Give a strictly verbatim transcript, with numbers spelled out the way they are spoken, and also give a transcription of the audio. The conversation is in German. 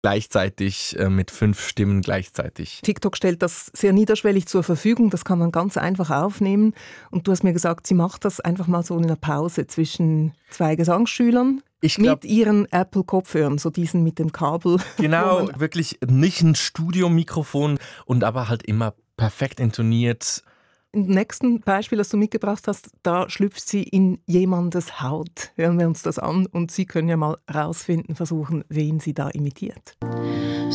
gleichzeitig äh, mit fünf Stimmen gleichzeitig. TikTok stellt das sehr niederschwellig zur Verfügung, das kann man ganz einfach aufnehmen. Und du hast mir gesagt, sie macht das einfach mal so in einer Pause zwischen zwei Gesangsschülern. Ich glaub, mit ihren Apple-Kopfhörern, so diesen mit dem Kabel. Genau, wirklich nicht ein Studiomikrofon und aber halt immer perfekt intoniert. Im nächsten Beispiel, das du mitgebracht hast, da schlüpft sie in jemandes Haut. Hören wir uns das an und Sie können ja mal rausfinden, versuchen, wen sie da imitiert.